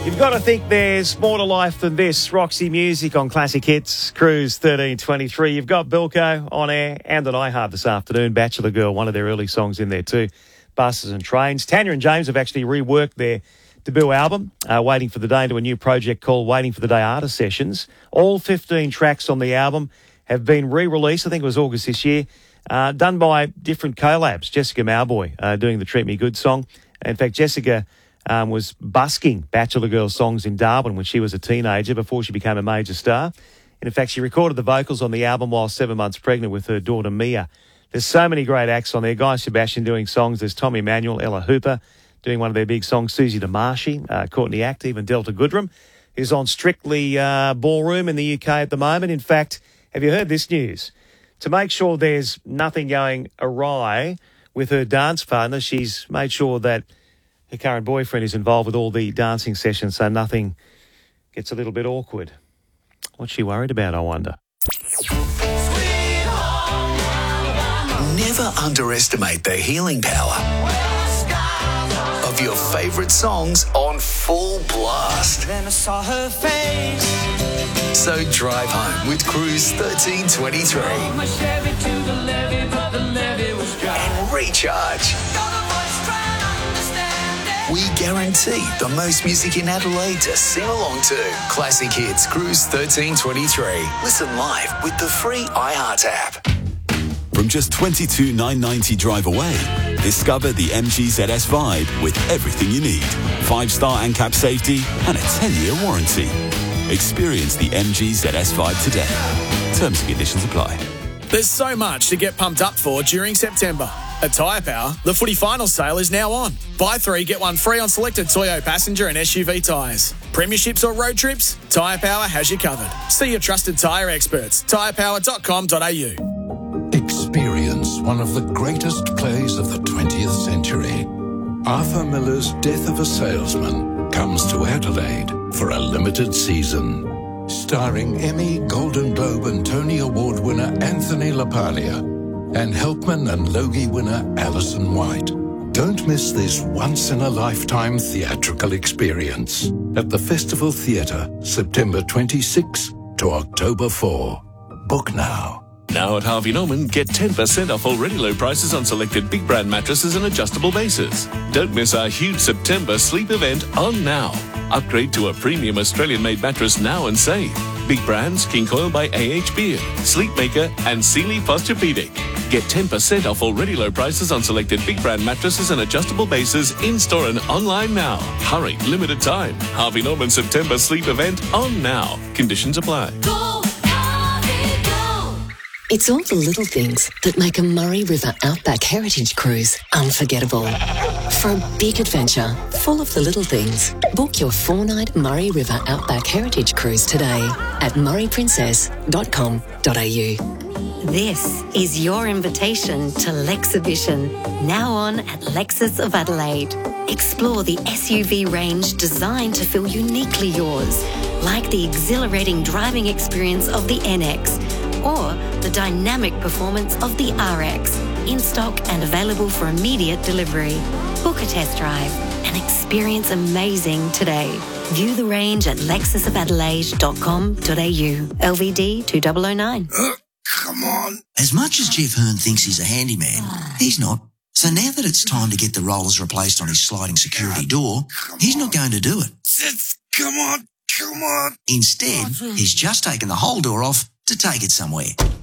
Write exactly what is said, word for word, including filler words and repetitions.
You've got to think there's more to life than this. Roxy Music on Classic Hits, Cruise thirteen twenty-three. You've got Bilko on air and an iHeart this afternoon. Bachelor Girl, one of their early songs in there too. Buses and Trains. Tanya and James have actually reworked their debut album, uh, Waiting for the Day, into a new project called Waiting for the Day Artist Sessions. All fifteen tracks on the album have been re-released. I think it was August this year. Uh, done by different collabs. Jessica Mauboy uh, doing the Treat Me Good song. In fact, Jessica um, was busking Bachelor Girl songs in Darwin when she was a teenager before she became a major star. And in fact, she recorded the vocals on the album while seven months pregnant with her daughter Mia. There's so many great acts on there. Guy Sebastian doing songs. There's Tommy Emmanuel, Ella Hooper doing one of their big songs. Susie DeMarchi, uh, Courtney Act, even Delta Goodrem, who's on Strictly uh, Ballroom in the U K at the moment. In fact, have you heard this news? To make sure there's nothing going awry with her dance partner, she's made sure that her current boyfriend is involved with all the dancing sessions so nothing gets a little bit awkward. What's she worried about, I wonder? Never underestimate the healing power of your favourite songs on full blast. Then I saw her face. So drive home with Cruise thirteen twenty-three and recharge. We guarantee the most music in Adelaide to sing along to. Classic Hits, Cruise thirteen twenty-three. Listen live with the free iHeart app. From just twenty-two thousand nine hundred ninety drive away, discover the M G Z S Vibe with everything you need. Five-star ANCAP safety and a ten-year warranty. Experience the M G Z S Vibe today. Terms and conditions apply. There's so much to get pumped up for during September. At Tyre Power, the footy final sale is now on. Buy three, get one free on selected Toyo passenger and S U V tyres. Premierships or road trips? Tyre Power has you covered. See your trusted tyre experts. tyre power dot com dot a u. Experience one of the greatest plays of the twentieth century. Arthur Miller's Death of a Salesman comes to Adelaide for a limited season. Starring Emmy, Golden Globe and Tony Award winner Anthony LaPaglia and Helpman and Logie winner Alison White. Don't miss this once-in-a-lifetime theatrical experience at the Festival Theatre, September twenty-sixth to October fourth. Book now. Now at Harvey Norman, get ten percent off already low prices on selected big brand mattresses and adjustable bases. Don't miss our huge September sleep event on now. Upgrade to a premium Australian-made mattress now and save. Big brands, King Coil by A H Beard, Sleepmaker and Sealy Posturepedic. Get ten percent off already low prices on selected big brand mattresses and adjustable bases in-store and online now. Hurry, limited time. Harvey Norman September sleep event on now. Conditions apply. It's all the little things that make a Murray River Outback Heritage Cruise unforgettable. For a big adventure full of the little things, book your four-night Murray River Outback Heritage Cruise today at murray princess dot com dot a u. This is your invitation to Lexhibition, now on at Lexus of Adelaide. Explore the S U V range designed to feel uniquely yours, like the exhilarating driving experience of the N X, or the dynamic performance of the R X, in stock and available for immediate delivery. Book a test drive and experience amazing today. View the range at lexus of adelaide dot com dot a u. L V D two thousand nine. Uh, come on. As much as Jeff Hearn thinks he's a handyman, he's not. So now that it's time to get the rollers replaced on his sliding security door, he's not going to do it. Come on, come on. Instead, he's just taken the whole door off to take it somewhere.